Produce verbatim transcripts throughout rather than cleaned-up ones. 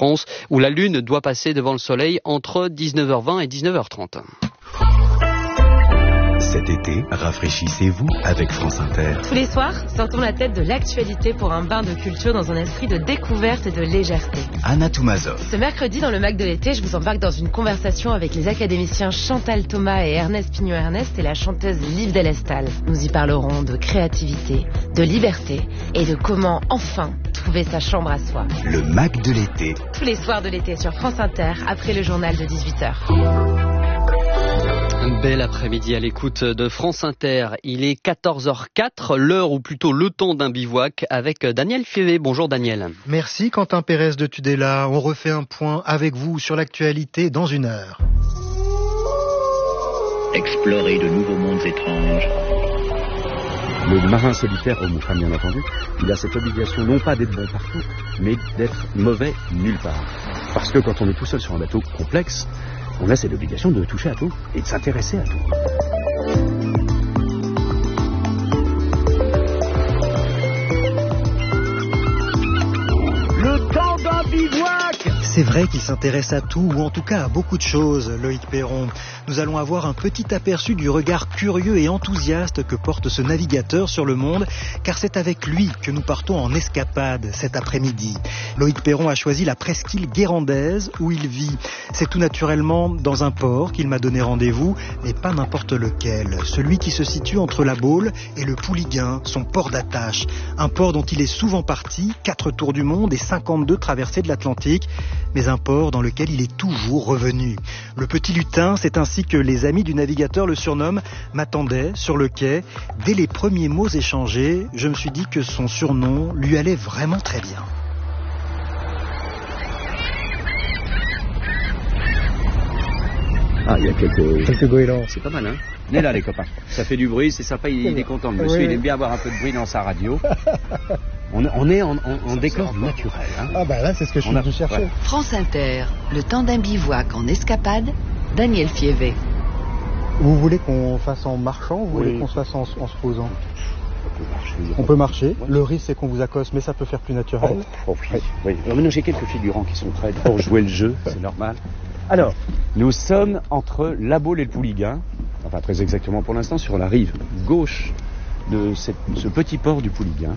France, où la Lune doit passer devant le Soleil entre dix-neuf heures vingt et dix-neuf heures trente. Cet été, rafraîchissez-vous avec France Inter. Tous les soirs, sortons la tête de l'actualité pour un bain de culture dans un esprit de découverte et de légèreté. Anna Toumazov. Ce mercredi, dans le Mac de l'été, je vous embarque dans une conversation avec les académiciens Chantal Thomas et Ernest Pignot-Ernest et la chanteuse Liv Delestal. Nous y parlerons de créativité, de liberté et de comment enfin trouver sa chambre à soi. Le Mac de l'été. Tous les soirs de l'été sur France Inter, après le journal de dix-huit heures. Un bel après-midi à l'écoute de France Inter. Il est quatorze heures quatre, l'heure ou plutôt le temps d'un bivouac avec Daniel Fievé. Bonjour Daniel. Merci Quentin Pérez de Tudela. On refait un point avec vous sur l'actualité dans une heure. Explorer de nouveaux mondes étranges. Le marin solitaire, oh, mon frère, bien entendu, il a cette obligation non pas d'être bon partout, mais d'être mauvais nulle part. Parce que quand on est tout seul sur un bateau complexe, on a cette obligation de toucher à tout et de s'intéresser à tout. Le temps d'un bivouac! C'est vrai qu'il s'intéresse à tout, ou en tout cas à beaucoup de choses, Loïc Perron. Nous allons avoir un petit aperçu du regard curieux et enthousiaste que porte ce navigateur sur le monde, car c'est avec lui que nous partons en escapade cet après-midi. Loïc Perron a choisi la presqu'île guérandaise où il vit. C'est tout naturellement dans un port qu'il m'a donné rendez-vous, mais pas n'importe lequel. Celui qui se situe entre la Baule et le Pouliguen, son port d'attache. Un port dont il est souvent parti, quatre tours du monde et cinquante-deux traversées de l'Atlantique, mais un port dans lequel il est toujours revenu. Le petit lutin, c'est ainsi que les amis du navigateur le surnomment, m'attendait sur le quai. Dès les premiers mots échangés, je me suis dit que son surnom lui allait vraiment très bien. Ah, il y a quelques... Quelques goélands. C'est pas mal, hein? Venez là, les copains. Ça fait du bruit, c'est sympa, il, il est content. Le monsieur, oui. Il aime bien avoir un peu de bruit dans sa radio. On, on est en, en, en décor naturel. Hein. Ah bah là, c'est ce que je suis venu chercher. Ouais. France Inter, le temps d'un bivouac en escapade, Daniel Fievé. Vous voulez qu'on fasse en marchant ou vous oui. voulez qu'on se fasse en, en se posant? On peut marcher. On peut marcher. Ouais. Le risque, c'est qu'on vous accoste, mais ça peut faire plus naturel. Oh, oh oui. oui. oui. Maintenant, j'ai quelques figurants qui sont prêts pour jouer le jeu, c'est normal. Alors, nous sommes entre la Baule et le Pouliguen, enfin très exactement pour l'instant sur la rive gauche de cette, ce petit port du Pouliguen.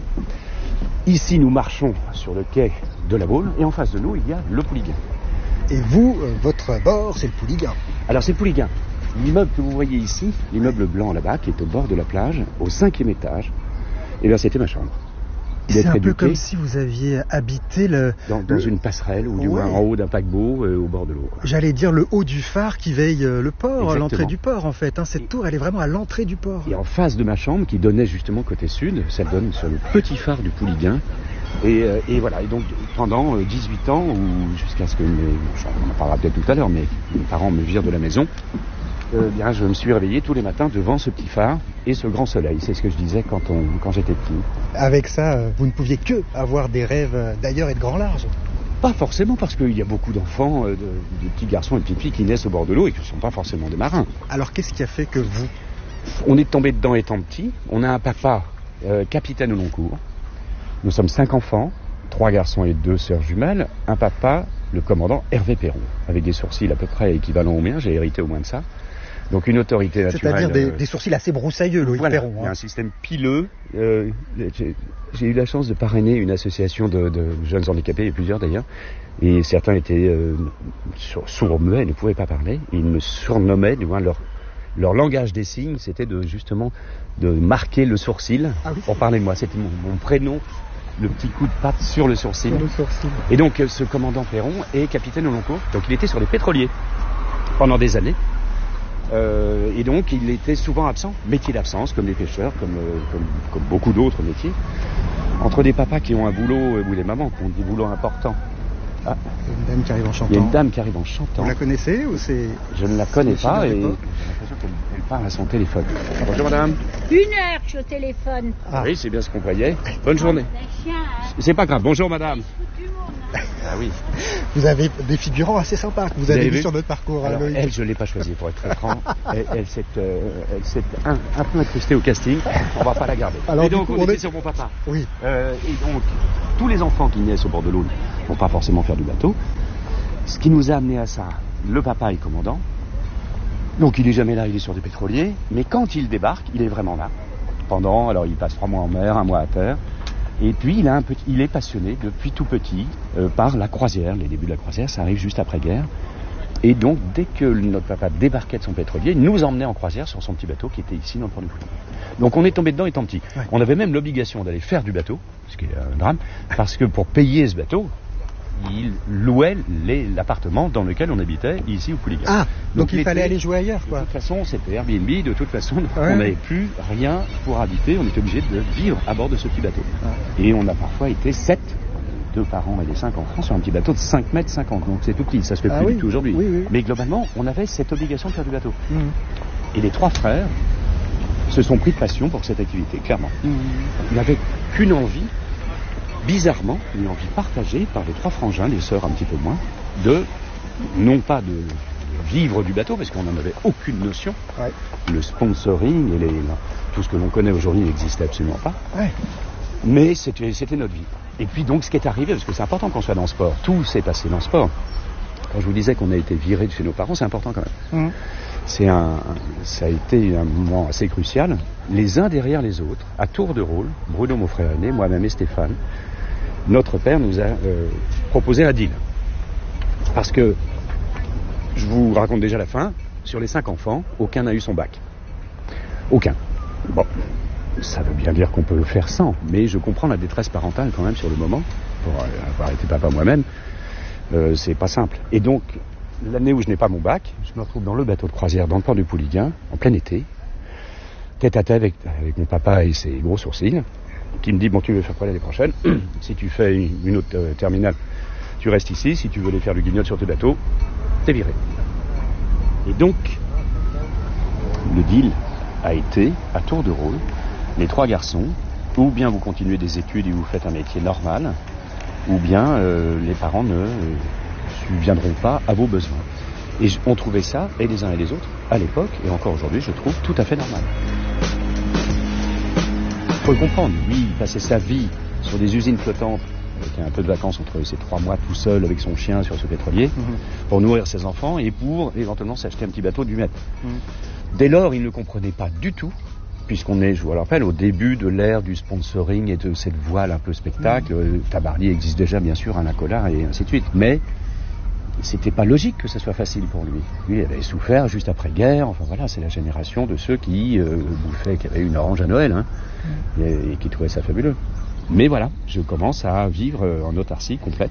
Ici, nous marchons sur le quai de la Baule et en face de nous, il y a le Pouliguen. Et vous, euh, votre bord, c'est le Pouliguen. Alors, c'est le Pouliguen. L'immeuble que vous voyez ici, l'immeuble blanc là-bas, qui est au bord de la plage, au cinquième étage, eh bien, c'était ma chambre. C'est un peu comme si vous aviez habité le... Dans, dans le... une passerelle, ou du ouais. moins en haut d'un paquebot, euh, au bord de l'eau. Quoi. J'allais dire le haut du phare qui veille euh, le port, Exactement. L'entrée du port en fait. Hein. Cette et, tour, elle est vraiment à l'entrée du port. Et en face de ma chambre, qui donnait justement côté sud, ça donne sur le petit phare du Pouliguen. Et, euh, et voilà, et donc pendant euh, dix-huit ans, ou jusqu'à ce que, mes, on en parlera peut-être tout à l'heure, mais mes parents me virent de la maison, Euh, bien, je me suis réveillé tous les matins devant ce petit phare et ce grand soleil. C'est ce que je disais quand, on, quand j'étais petit. Avec ça, vous ne pouviez que avoir des rêves d'ailleurs et de grand large. Pas forcément, parce qu'il y a beaucoup d'enfants, euh, de, de petits garçons et de petites filles qui naissent au bord de l'eau et qui ne sont pas forcément des marins. Alors qu'est-ce qui a fait que vous... On est tombé dedans étant petit. On a un papa euh, capitaine au long cours. Nous sommes cinq enfants, trois garçons et deux sœurs jumelles. Un papa, le commandant Hervé Perron, avec des sourcils à peu près équivalents aux miens. J'ai hérité au moins de ça. Donc une autorité naturelle... C'est-à-dire des, des sourcils assez broussailleux, Loïc voilà, Perron. Hein. Il y a un système pileux. Euh, j'ai, j'ai eu la chance de parrainer une association de, de jeunes handicapés, il y a plusieurs d'ailleurs, et certains étaient euh, sourds-muets, ne pouvaient pas parler, et ils me surnommaient, du moins leur, leur langage des signes, c'était de justement de marquer le sourcil ah oui. pour parler de moi. C'était mon, mon prénom, le petit coup de patte sur le sourcil. Sur le sourcil. Et donc ce commandant Perron est capitaine au long cours, donc il était sur les pétroliers pendant des années. Euh, et donc il était souvent absent, métier d'absence, comme les pêcheurs, comme, euh, comme, comme beaucoup d'autres métiers. Entre des papas qui ont un boulot, euh, ou des mamans qui ont des boulots importants. Ah. Il y a une dame qui arrive en chantant. Il y a une dame qui arrive en chantant. Vous la connaissez ou c'est... Je ne la connais pas et j'ai l'impression qu'elle elle parle à son téléphone. Bonjour madame. Une heure que je suis au téléphone. Ah. Oui, c'est bien ce qu'on voyait. Bonne journée. Chien, hein. C'est pas grave. Bonjour madame. Ah oui. Vous avez des figurants assez sympas que vous, vous avez, avez vu sur notre parcours. Alors, elle, je ne l'ai pas choisie pour être très franc. elle, elle s'est, euh, elle s'est un, un peu incrustée au casting. On ne va pas la garder. Alors, et donc, coup, on, on était est... sur mon papa. Oui. Euh, et donc, tous les enfants qui naissent au bord de l'eau pour pas forcément faire du bateau. Ce qui nous a amené à ça, le papa est commandant, donc il est jamais là, il est sur des pétroliers, mais quand il débarque, il est vraiment là. Pendant, alors il passe trois mois en mer, un mois à terre, et puis il, a un petit, il est passionné depuis tout petit euh, par la croisière. Les débuts de la croisière, ça arrive juste après-guerre. Et donc, dès que notre papa débarquait de son pétrolier, il nous emmenait en croisière sur son petit bateau qui était ici dans le port du Pouliguen. Donc on est tombé dedans étant petit. Ouais. On avait même l'obligation d'aller faire du bateau, ce qui est un drame, parce que pour payer ce bateau, il louait les, l'appartement dans lequel on habitait, ici au Pouliguen. Ah, donc, donc il fallait aller jouer ailleurs, quoi. De toute façon, c'était Airbnb, de toute façon, ouais. On n'avait plus rien pour habiter, on était obligé de vivre à bord de ce petit bateau. Ouais. Et on a parfois été sept, deux parents et les cinq enfants, sur un petit bateau de cinq mètres cinquante, donc c'est tout petit, ça se fait ah, plus oui. du tout aujourd'hui. Oui, oui. Mais globalement, on avait cette obligation de faire du bateau. Mmh. Et les trois frères se sont pris de passion pour cette activité, clairement. Mmh. Ils n'avaient qu'une envie, bizarrement, une envie partagée par les trois frangins, les sœurs un petit peu moins, de, non pas de vivre du bateau, parce qu'on n'en avait aucune notion. Ouais. Le sponsoring et les, tout ce que l'on connaît aujourd'hui n'existait absolument pas. Ouais. Mais c'était, c'était notre vie. Et puis donc ce qui est arrivé, parce que c'est important qu'on soit dans le sport, tout s'est passé dans le sport. Quand je vous disais qu'on a été viré de chez nos parents, c'est important quand même. Mmh. C'est un, ça a été un moment assez crucial. Les uns derrière les autres, à tour de rôle, Bruno, mon frère aîné, moi-même et Stéphane, notre père nous a euh, proposé un deal. Parce que, je vous raconte déjà la fin, sur les cinq enfants, aucun n'a eu son bac. Aucun. Bon, ça veut bien dire qu'on peut le faire sans, mais je comprends la détresse parentale quand même sur le moment, pour avoir été papa moi-même, euh, c'est pas simple. Et donc, l'année où je n'ai pas mon bac, je me retrouve dans le bateau de croisière dans le port du Pouliguen, en plein été, tête à tête avec, avec mon papa et ses gros sourcils, qui me dit, bon, tu veux faire quoi l'année prochaine? Si tu fais une autre euh, terminale, tu restes ici. Si tu veux aller faire du guignol sur tes bateaux, t'es viré. Et donc, le deal a été, à tour de rôle, les trois garçons, ou bien vous continuez des études et vous faites un métier normal, ou bien euh, les parents ne euh, subviendront pas à vos besoins. Et on trouvait ça, et les uns et les autres, à l'époque, et encore aujourd'hui, je trouve tout à fait normal. Il faut le comprendre, lui, il passait sa vie sur des usines flottantes, avec un peu de vacances entre ces trois mois tout seul avec son chien sur ce pétrolier, mmh. pour nourrir ses enfants et pour éventuellement s'acheter un petit bateau du mètre. Mmh. Dès lors, il ne comprenait pas du tout, puisqu'on est, je vous le rappelle, au début de l'ère du sponsoring et de cette voile un peu spectacle. Mmh. Tabarly existe déjà, bien sûr, Alain Collard et ainsi de suite. Mais c'était pas logique que ça soit facile pour lui. Lui, il avait souffert juste après-guerre. Enfin voilà, c'est la génération de ceux qui euh, bouffaient, qui avaient une orange à Noël, hein, mmh. et, et qui trouvaient ça fabuleux. Mais voilà, je commence à vivre en autarcie complète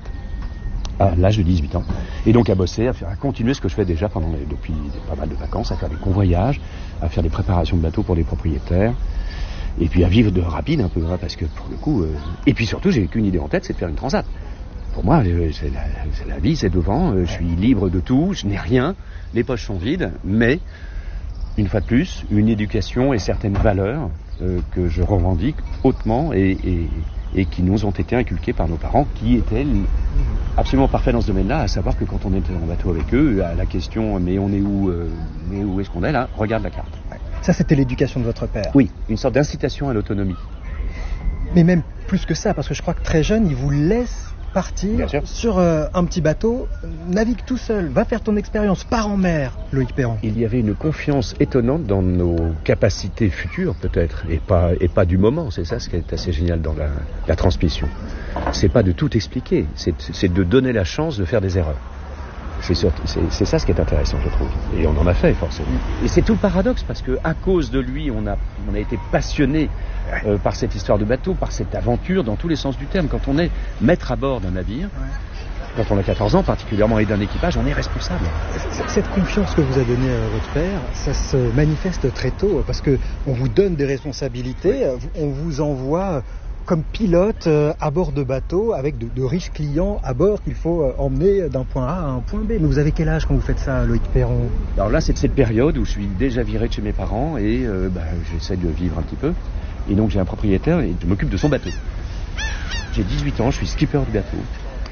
à l'âge de dix-huit ans. Et donc à bosser, à, faire, à continuer ce que je fais déjà pendant les, depuis pas mal de vacances, à faire des convoyages, à faire des préparations de bateaux pour les propriétaires, et puis à vivre de rapide un peu, hein, parce que pour le coup... Euh... Et puis surtout, j'ai qu'une idée en tête, c'est de faire une transat. Pour moi, c'est la, c'est la vie, c'est devant, je suis libre de tout, je n'ai rien, les poches sont vides, mais, une fois de plus, une éducation et certaines valeurs euh, que je revendique hautement et, et, et qui nous ont été inculquées par nos parents, qui étaient absolument parfaits dans ce domaine-là, à savoir que quand on était en bateau avec eux, à la question « mais on est où, euh, mais où est-ce qu'on est là ?» Regarde la carte. Ça, c'était l'éducation de votre père. Oui, une sorte d'incitation à l'autonomie. Mais même plus que ça, parce que je crois que très jeune, il vous laisse partir sur euh, un petit bateau, navigue tout seul, va faire ton expérience, pars en mer, Loïc Perron. Il y avait une confiance étonnante dans nos capacités futures, peut-être, et pas, et pas du moment. C'est ça ce qui est assez génial dans la, la transmission. C'est pas de tout expliquer, c'est, c'est de donner la chance de faire des erreurs. C'est, sûr, c'est, c'est ça ce qui est intéressant, je trouve. Et on en a fait, forcément. Et c'est tout le paradoxe, parce qu'à cause de lui, on a, on a été passionné euh, par cette histoire de bateau, par cette aventure, dans tous les sens du terme. Quand on est maître à bord d'un navire, ouais. quand on a quatorze ans particulièrement, et d'un équipage, on est responsable. Cette confiance que vous a donnée à votre père, ça se manifeste très tôt, parce qu'on vous donne des responsabilités, on vous envoie... comme pilote euh, à bord de bateau avec de, de riches clients à bord qu'il faut euh, emmener d'un point A à un point B. Mais vous avez quel âge quand vous faites ça, Loïc Perron? Alors là, c'est de cette période où je suis déjà viré de chez mes parents et euh, bah, j'essaie de vivre un petit peu. Et donc j'ai un propriétaire et je m'occupe de son bateau. J'ai dix-huit ans, je suis skipper du bateau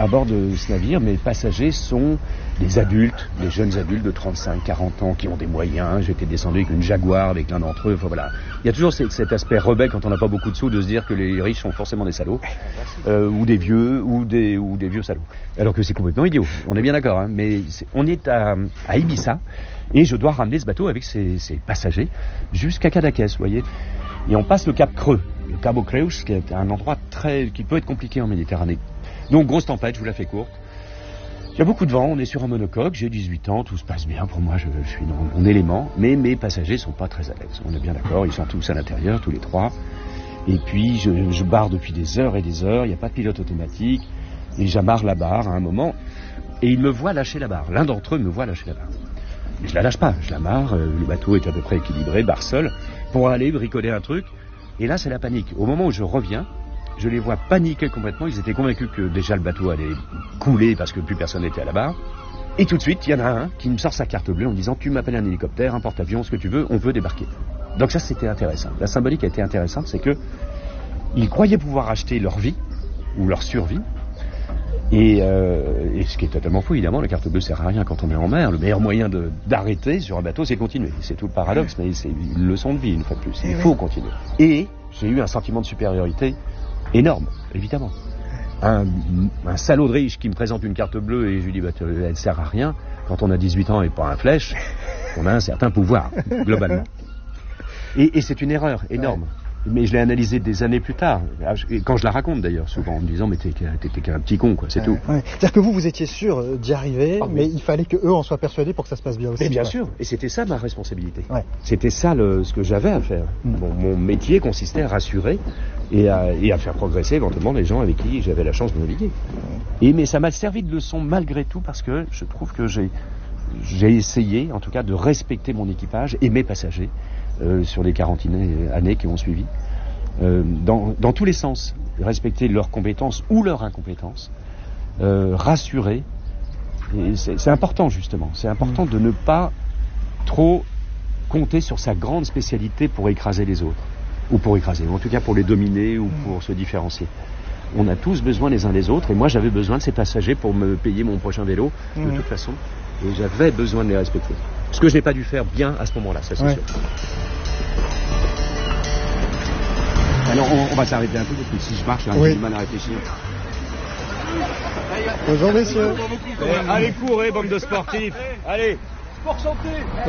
à bord de ce navire, mes passagers sont des adultes, des jeunes adultes de trente-cinq, quarante ans qui ont des moyens. J'étais descendu avec une Jaguar, avec l'un d'entre eux. Enfin, voilà. Il y a toujours cet, cet aspect rebelle quand on n'a pas beaucoup de sous de se dire que les riches sont forcément des salauds, euh, ou des vieux, ou des, ou des vieux salauds. Alors que c'est complètement idiot. On est bien d'accord, hein, mais c'est, on est à, à Ibiza et je dois ramener ce bateau avec ses, ses passagers jusqu'à Cadaqués, vous voyez. Et on passe le Cap Creux, le Cabo Creus, qui est un endroit très, qui peut être compliqué en Méditerranée. Donc grosse tempête, je vous la fais courte. Il y a beaucoup de vent, on est sur un monocoque, j'ai dix-huit ans, tout se passe bien, pour moi je, je suis dans mon élément, mais mes passagers sont pas très à l'aise, on est bien d'accord, ils sont tous à l'intérieur, tous les trois, et puis je, je barre depuis des heures et des heures, il n'y a pas de pilote automatique, et j'amarre la barre à un moment, et ils me voient lâcher la barre, l'un d'entre eux me voit lâcher la barre. Mais je la lâche pas, je l'amarre, euh, le bateau est à peu près équilibré, barre seule, pour aller bricoler un truc, et là c'est la panique. Au moment où je reviens, je les vois paniquer complètement, ils étaient convaincus que déjà le bateau allait couler parce que plus personne n'était à la barre. Et tout de suite, il y en a un qui me sort sa carte bleue en me disant « Tu m'appelles un hélicoptère, un porte-avions, ce que tu veux, on veut débarquer. » Donc ça, c'était intéressant. La symbolique a été intéressante, c'est que ils croyaient pouvoir acheter leur vie, ou leur survie, et, euh, et ce qui est totalement faux, évidemment, la carte bleue sert à rien quand on est en mer. Le meilleur moyen de, d'arrêter sur un bateau, c'est continuer. C'est tout le paradoxe, mais c'est une leçon de vie, une fois de plus. Il faut continuer. Et j'ai eu un sentiment de supériorité énorme, évidemment. Un, un salaud de riche qui me présente une carte bleue et je lui dis bah, elle ne sert à rien. Quand on a dix-huit ans et pas un flèche, on a un certain pouvoir, globalement. Et, et c'est une erreur énorme. Ouais. Mais je l'ai analysée des années plus tard, et quand je la raconte d'ailleurs, souvent en me disant mais t'es, t'es qu'un petit con, quoi, c'est ouais, tout. Ouais. C'est-à-dire que vous, vous étiez sûr d'y arriver, oh, mais... mais il fallait qu'eux en soient persuadés pour que ça se passe bien aussi. Mais bien quoi. sûr, et c'était ça ma responsabilité. Ouais. C'était ça le, ce que j'avais à faire. Mm. Mon, mon métier consistait à rassurer et à, et à faire progresser éventuellement les gens avec qui j'avais la chance de naviguer. Ouais. Et mais ça m'a servi de leçon malgré tout parce que je trouve que j'ai, j'ai essayé en tout cas de respecter mon équipage et mes passagers. Euh, sur les quarante années qui ont suivi, euh, dans, dans tous les sens, respecter leurs compétences ou leur incompétence, euh, rassurer, et c'est, c'est important justement, c'est important de ne pas trop compter sur sa grande spécialité pour écraser les autres, ou pour écraser, ou en tout cas pour les dominer ou pour se différencier. On a tous besoin les uns des autres, et moi j'avais besoin de ces passagers pour me payer mon prochain vélo, de mmh. toute façon, et j'avais besoin de les respecter. Ce que je n'ai pas dû faire bien à ce moment-là, ça c'est ouais. sûr. Alors on, on va s'arrêter un peu parce que si je marche, j'ai oui. du mal à réfléchir. Bonjour messieurs. Eh, allez courez, bande de sportifs. Allez. Sport santé.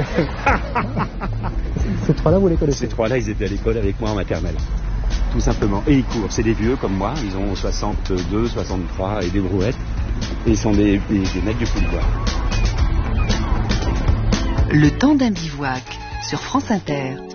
Ces trois-là, vous les connaissez? Ces trois-là, ils étaient à l'école avec moi en maternelle. Tout simplement. Et ils courent. C'est des vieux comme moi. Ils ont soixante-deux, soixante-trois et des brouettes. Et ils sont des, des, des mecs du football. Le temps d'un bivouac sur France Inter.